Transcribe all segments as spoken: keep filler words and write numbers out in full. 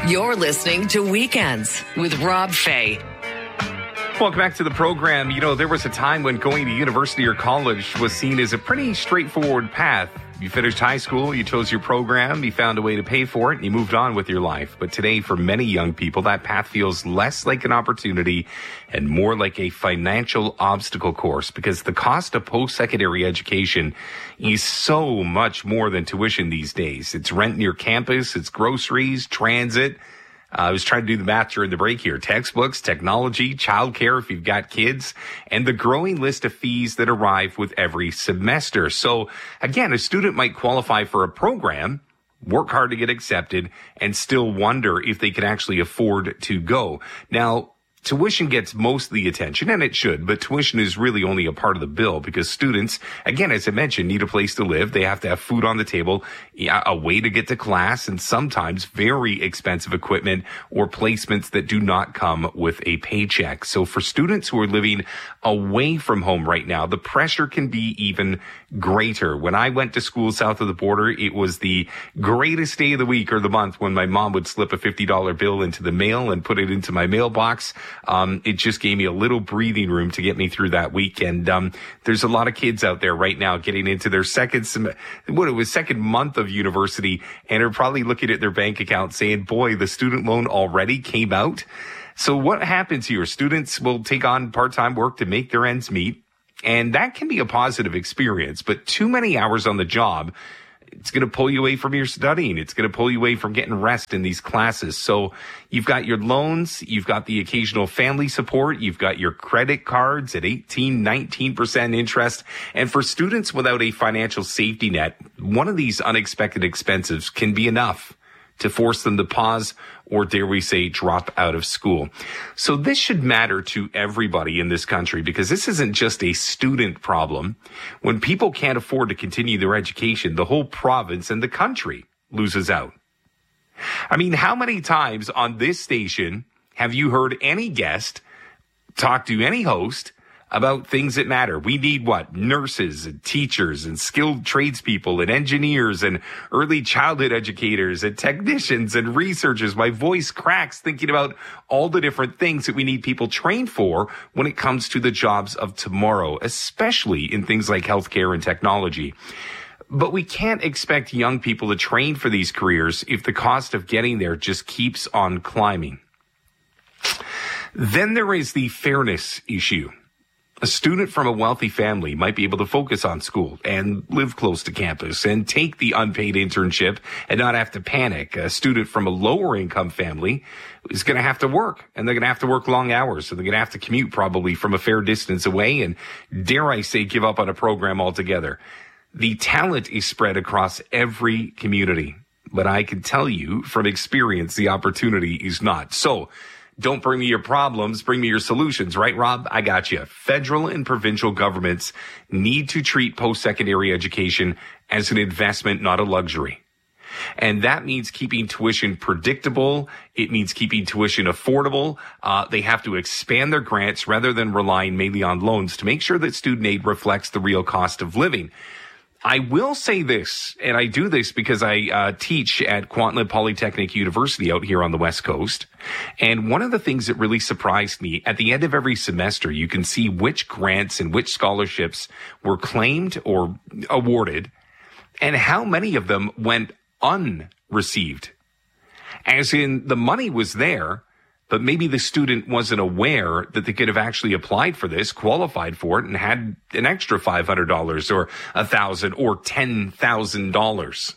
You're listening to Weekends with Rob Fay. Welcome back to the program. You know, there was a time when going to university or college was seen as a pretty straightforward path. You finished high school, you chose your program, you found a way to pay for it, and you moved on with your life. But today, for many young people, that path feels less like an opportunity and more like a financial obstacle course, because the cost of post-secondary education is so much more than tuition these days. It's rent near campus, it's groceries, transit. Uh, I was trying to do the math during the break here. Textbooks, technology, childcare if you've got kids, and the growing list of fees that arrive with every semester. So again, a student might qualify for a program, work hard to get accepted, and still wonder if they can actually afford to go. Now, tuition gets most of the attention, and it should, but tuition is really only a part of the bill because students, again, as I mentioned, need a place to live. They have to have food on the table, a way to get to class, and sometimes very expensive equipment or placements that do not come with a paycheck. So for students who are living away from home right now, the pressure can be even greater. When I went to school south of the border, it was the greatest day of the week or the month when my mom would slip a fifty dollar bill into the mail and put it into my mailbox. Um, it just gave me a little breathing room to get me through that week. And um, there's a lot of kids out there right now getting into their second, sem- what it was, second month of university, and are probably looking at their bank account saying, boy, the student loan already came out. So what happens here? Students will take on part-time work to make their ends meet, and that can be a positive experience. But too many hours on the job, it's going to pull you away from your studying. It's going to pull you away from getting rest in these classes. So you've got your loans, you've got the occasional family support, you've got your credit cards at eighteen, nineteen percent interest. And for students without a financial safety net, one of these unexpected expenses can be enough to force them to pause or, dare we say, drop out of school. So this should matter to everybody in this country, because this isn't just a student problem. When people can't afford to continue their education, the whole province and the country loses out. I mean, how many times on this station have you heard any guest talk to any host about things that matter? We need what? Nurses and teachers and skilled tradespeople and engineers and early childhood educators and technicians and researchers. My voice cracks thinking about all the different things that we need people trained for when it comes to the jobs of tomorrow, especially in things like healthcare and technology. But we can't expect young people to train for these careers if the cost of getting there just keeps on climbing. Then there is the fairness issue. A student from a wealthy family might be able to focus on school and live close to campus and take the unpaid internship and not have to panic. A student from a lower income family is going to have to work, and they're going to have to work long hours. So they're going to have to commute probably from a fair distance away and, dare I say, give up on a program altogether. The talent is spread across every community, but I can tell you from experience, the opportunity is not. So don't bring me your problems, bring me your solutions, right, Rob? I got you. Federal and provincial governments need to treat post-secondary education as an investment, not a luxury. And that means keeping tuition predictable. It means keeping tuition affordable. Uh, they have to expand their grants rather than relying mainly on loans to make sure that student aid reflects the real cost of living. I will say this, and I do this because I uh, teach at Kwantlen Polytechnic University out here on the West Coast. And one of the things that really surprised me, at the end of every semester, you can see which grants and which scholarships were claimed or awarded, and how many of them went unreceived. As in, the money was there, but maybe the student wasn't aware that they could have actually applied for this, qualified for it, and had an extra five hundred dollars or one thousand dollars or ten thousand dollars.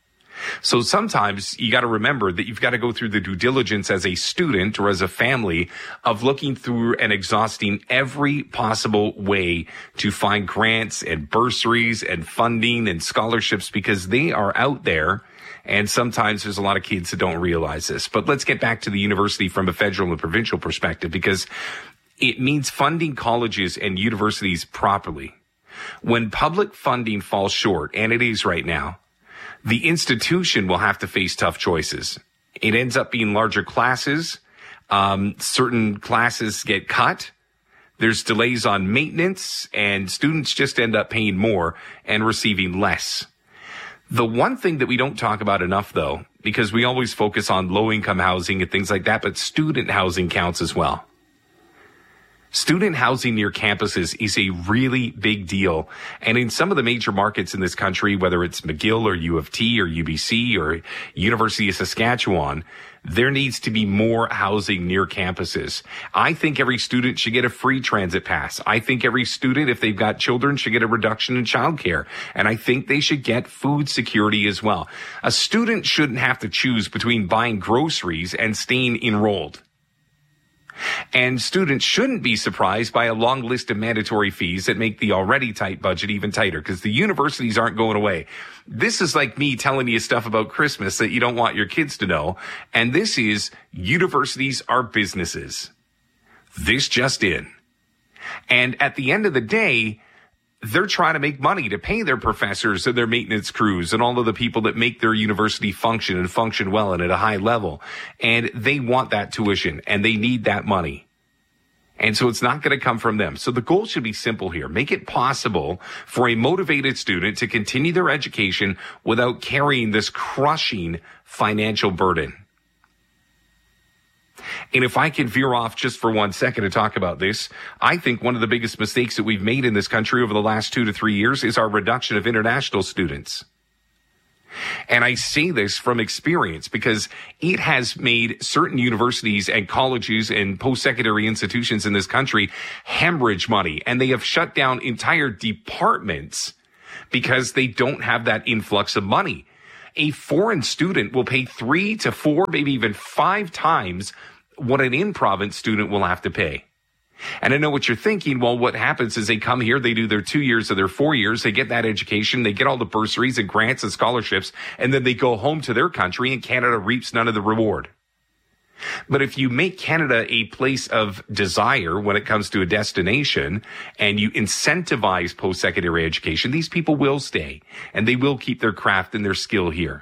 So sometimes you got to remember that you've got to go through the due diligence as a student or as a family of looking through and exhausting every possible way to find grants and bursaries and funding and scholarships, because they are out there. And sometimes there's a lot of kids that don't realize this. But let's get back to the university from a federal and provincial perspective, because it means funding colleges and universities properly. When public funding falls short, and it is right now, the institution will have to face tough choices. It ends up being larger classes. Um, certain classes get cut. There's delays on maintenance, and students just end up paying more and receiving less. The one thing that we don't talk about enough, though, because we always focus on low-income housing and things like that, but student housing counts as well. Student housing near campuses is a really big deal. And in some of the major markets in this country, whether it's McGill or U of T or U B C or University of Saskatchewan, there needs to be more housing near campuses. I think every student should get a free transit pass. I think every student, if they've got children, should get a reduction in childcare. And I think they should get food security as well. A student shouldn't have to choose between buying groceries and staying enrolled. And students shouldn't be surprised by a long list of mandatory fees that make the already tight budget even tighter, because the universities aren't going away. This is like me telling you stuff about Christmas that you don't want your kids to know. And this is universities are businesses. This just in. And at the end of the day, they're trying to make money to pay their professors and their maintenance crews and all of the people that make their university function and function well and at a high level. And they want that tuition and they need that money. And so it's not going to come from them. So the goal should be simple here. Make it possible for a motivated student to continue their education without carrying this crushing financial burden. And if I can veer off just for one second to talk about this, I think one of the biggest mistakes that we've made in this country over the last two to three years is our reduction of international students. And I say this from experience because it has made certain universities and colleges and post-secondary institutions in this country hemorrhage money. And they have shut down entire departments because they don't have that influx of money. A foreign student will pay three to four, maybe even five times what an in-province student will have to pay. And I know what you're thinking. Well, what happens is they come here, they do their two years or their four years, they get that education, they get all the bursaries and grants and scholarships, and then they go home to their country and Canada reaps none of the reward. But if you make Canada a place of desire when it comes to a destination and you incentivize post-secondary education, these people will stay and they will keep their craft and their skill here.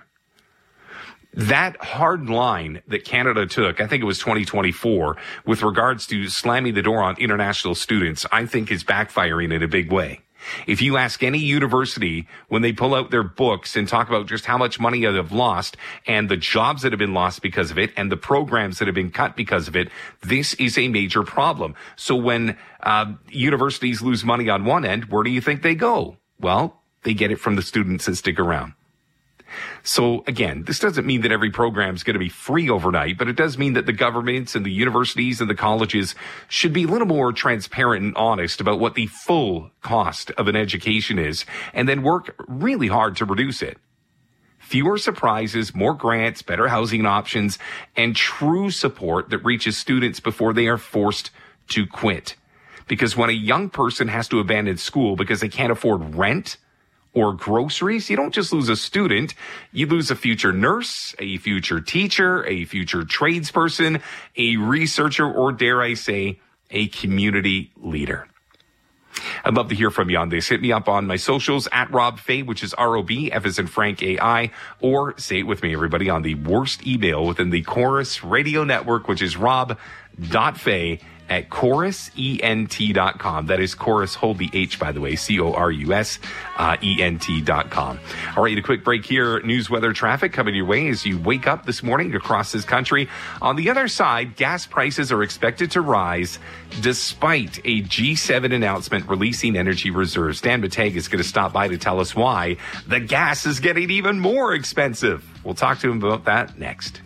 That hard line that Canada took, I think it was twenty twenty-four, with regards to slamming the door on international students, I think is backfiring in a big way. If you ask any university when they pull out their books and talk about just how much money they have lost and the jobs that have been lost because of it and the programs that have been cut because of it, this is a major problem. So when uh, universities lose money on one end, where do you think they go? Well, they get it from the students that stick around. So again, this doesn't mean that every program is going to be free overnight, but it does mean that the governments and the universities and the colleges should be a little more transparent and honest about what the full cost of an education is, and then work really hard to reduce it. Fewer surprises, more grants, better housing options, and true support that reaches students before they are forced to quit. Because when a young person has to abandon school because they can't afford rent or groceries, you don't just lose a student, you lose a future nurse, a future teacher, a future tradesperson, a researcher, or dare I say, a community leader. I'd love to hear from you on this. Hit me up on my socials at Rob Fay, which is R O B, F as in Frank, A I, or say it with me, everybody, on the worst email within the Chorus Radio Network, which is rob.fay at chorus ent dot com. That is Chorus, hold the H, by the way, C O R U S uh, E N T dot com. All right, a quick break here. News, weather, traffic coming your way as you wake up this morning across this country. On the other side, gas prices are expected to rise despite a G seven announcement releasing energy reserves. Dan Mateg is going to stop by to tell us why the gas is getting even more expensive. We'll talk to him about that next.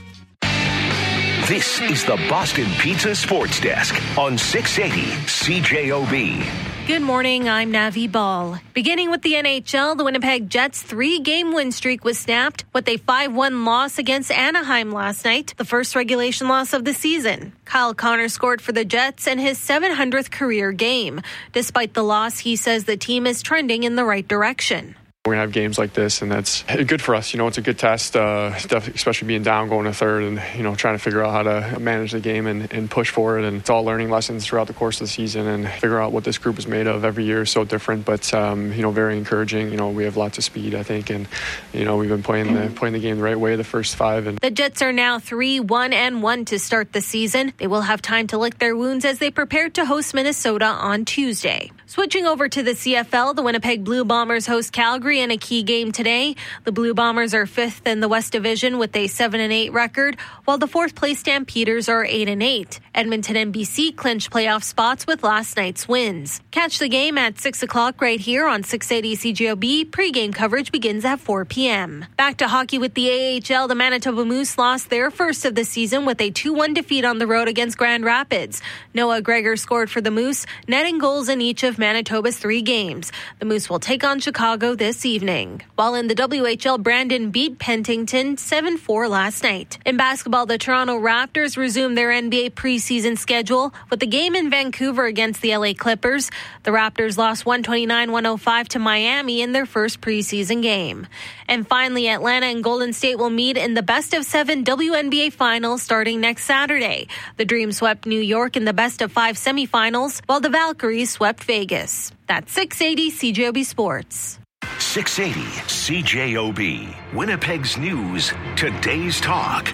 This is the Boston Pizza Sports Desk on six eighty C J O B. Good morning, I'm Navi Ball. Beginning with the N H L, the Winnipeg Jets' three-game win streak was snapped with a five one loss against Anaheim last night, the first regulation loss of the season. Kyle Connor scored for the Jets in his seven hundredth career game. Despite the loss, he says the team is trending in the right direction. We're going to have games like this, and that's good for us. You know, it's a good test, uh, especially being down going to third and, you know, trying to figure out how to manage the game and, and push forward. And it's all learning lessons throughout the course of the season and figure out what this group is made of. Every year is so different, but, um, you know, very encouraging. You know, we have lots of speed, I think, and, you know, we've been playing the, playing the game the right way the first five. And the Jets are now three one and one to start the season. They will have time to lick their wounds as they prepare to host Minnesota on Tuesday. Switching over to the C F L, the Winnipeg Blue Bombers host Calgary rivalry and a key game today. The Blue Bombers are fifth in the West Division with a seven and eight record, while the fourth place Stampeders are eight and eight. Edmonton and B C clinched playoff spots with last night's wins. Catch the game at six o'clock right here on six eighty C J O B. Pre-game coverage begins at four p.m. Back to hockey with the A H L. The Manitoba Moose lost their first of the season with a two one defeat on the road against Grand Rapids. Noah Gregor scored for the Moose, netting goals in each of Manitoba's three games. The Moose will take on Chicago this evening. While in the W H L, Brandon beat Pentington seven four last night. In basketball, the Toronto Raptors resumed their N B A preseason schedule with the game in Vancouver against the L A Clippers. The Raptors lost one twenty-nine to one oh five to Miami in their first preseason game. And finally, Atlanta and Golden State will meet in the best of seven W N B A finals starting next Saturday. The Dream swept New York in the best of five semifinals, while the Valkyries swept Vegas. That's six eighty C J O B Sports. six eighty C J O B. Winnipeg's News. Today's Talk.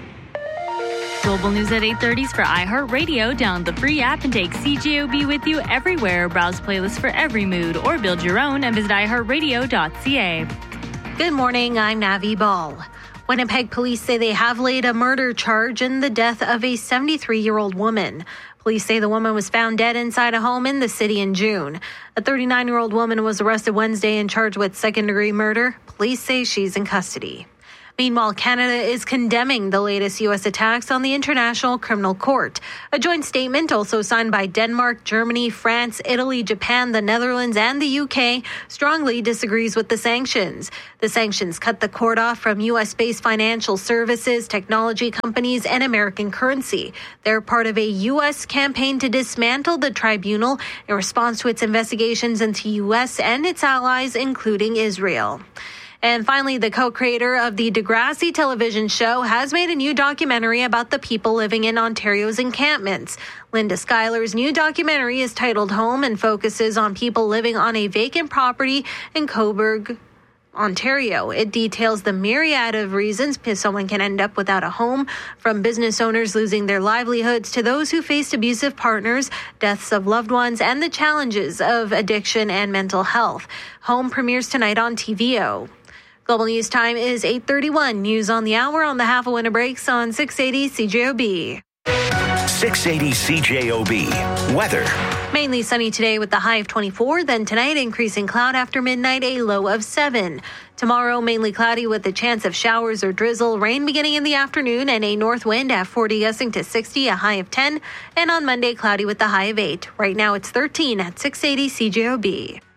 Global News at eight thirty is for iHeartRadio. Download the free app and take C J O B with you everywhere. Browse playlists for every mood or build your own and visit i heart radio dot c a. Good morning, I'm Navi Ball. Winnipeg police say they have laid a murder charge in the death of a seventy-three-year-old woman. Police say the woman was found dead inside a home in the city in June. A thirty-nine-year-old woman was arrested Wednesday and charged with second-degree murder. Police say she's in custody. Meanwhile, Canada is condemning the latest U S attacks on the International Criminal Court. A joint statement, also signed by Denmark, Germany, France, Italy, Japan, the Netherlands, and the U K, strongly disagrees with the sanctions. The sanctions cut the court off from U S-based financial services, technology companies, and American currency. They're part of a U S campaign to dismantle the tribunal in response to its investigations into U S and its allies, including Israel. And finally, the co-creator of the Degrassi television show has made a new documentary about the people living in Ontario's encampments. Linda Schuyler's new documentary is titled Home and focuses on people living on a vacant property in Cobourg, Ontario. It details the myriad of reasons someone can end up without a home, from business owners losing their livelihoods to those who faced abusive partners, deaths of loved ones, and the challenges of addiction and mental health. Home premieres tonight on T V O. Global News Time is eight thirty-one. News on the hour on the Half a Winter Breaks on six eighty C J O B. six eighty C J O B. Weather. Mainly sunny today with the high of twenty-four. Then tonight, increasing cloud after midnight, a low of seven. Tomorrow, mainly cloudy with a chance of showers or drizzle. Rain beginning in the afternoon and a north wind at forty gusting to sixty, a high of ten. And on Monday, cloudy with the high of eight. Right now, it's thirteen at six eighty C J O B.